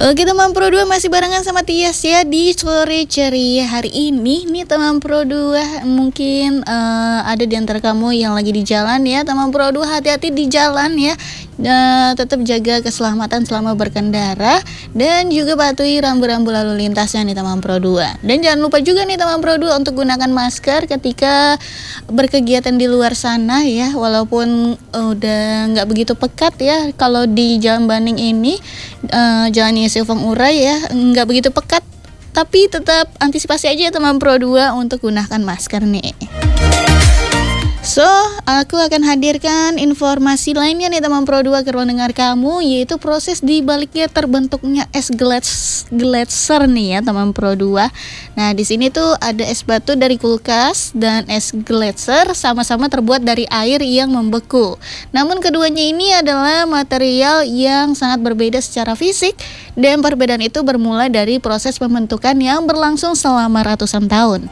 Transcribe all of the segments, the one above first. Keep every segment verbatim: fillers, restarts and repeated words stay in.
Oke teman Pro dua, masih barengan sama Tias ya di sore ceria hari ini. Nih teman Pro dua, mungkin uh, ada di antara kamu yang lagi di jalan ya. Teman Pro dua, hati-hati di jalan ya. Uh, tetap jaga keselamatan selama berkendara dan juga patuhi rambu-rambu lalu lintasnya nih teman Pro dua. Dan jangan lupa juga nih teman Pro dua untuk gunakan masker ketika berkegiatan di luar sana ya. Walaupun uh, udah nggak begitu pekat ya, kalau di Jalan Banding ini uh, jalannya Silvang Urai ya, nggak begitu pekat, tapi tetap antisipasi aja ya teman Pro dua untuk gunakan masker nih. So, aku akan hadirkan informasi lainnya nih teman Pro dua ke ruang dengar kamu, yaitu proses di baliknya terbentuknya es gletser nih ya teman Pro dua. Nah, di sini tuh ada es batu dari kulkas dan es gletser sama-sama terbuat dari air yang membeku. Namun keduanya ini adalah material yang sangat berbeda secara fisik, dan perbedaan itu bermula dari proses pembentukan yang berlangsung selama ratusan tahun.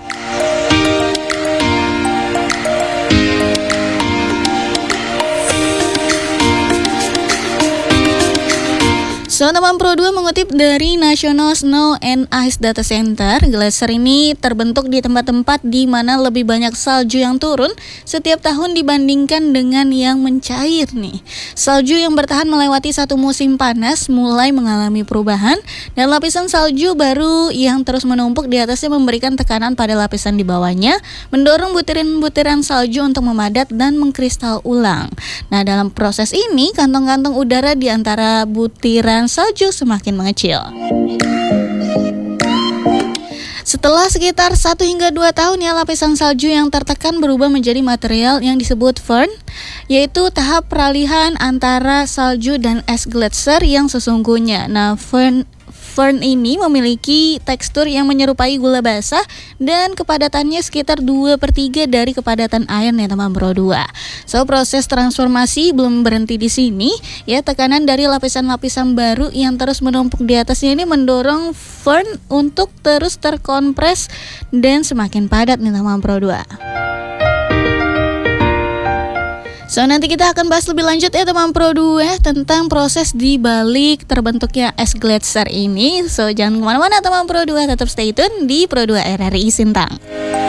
So, teman Pro dua mengutip dari National Snow and Ice Data Center, gletser ini terbentuk di tempat-tempat di mana lebih banyak salju yang turun setiap tahun dibandingkan dengan yang mencair nih. Salju yang bertahan melewati satu musim panas mulai mengalami perubahan, dan lapisan salju baru yang terus menumpuk di atasnya memberikan tekanan pada lapisan di bawahnya, mendorong butiran-butiran salju untuk memadat dan mengkristal ulang. Nah, dalam proses ini kantong-kantong udara di antara butiran salju semakin mengecil. Setelah sekitar satu hingga dua tahun ya, lapisan salju yang tertekan berubah menjadi material yang disebut firn, yaitu tahap peralihan antara salju dan es gletser yang sesungguhnya. Nah, firn Fern ini memiliki tekstur yang menyerupai gula basah dan kepadatannya sekitar dua per tiga dari kepadatan air nih teman Pro dua. So, proses transformasi belum berhenti di sini ya. Tekanan dari lapisan-lapisan baru yang terus menumpuk di atasnya ini mendorong Fern untuk terus terkompres dan semakin padat nih teman Pro dua. So, nanti kita akan bahas lebih lanjut ya teman Pro dua tentang proses di balik terbentuknya es gletser ini. So, jangan kemana-mana teman Pro dua, tetap stay tune di Pro dua R R I Sintang.